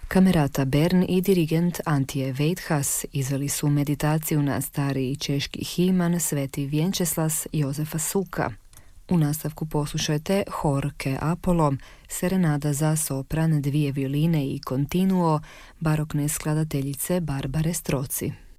Kamerata Bern i dirigent Antje Veithas izveli su meditaciju na stariji češki himan Sveti Vjenčeslas Jozefa Suka. U nastavku poslušajte hor Ke Apollo, serenada za sopran, 2 violine i continuo barokne skladateljice Barbare Stroci.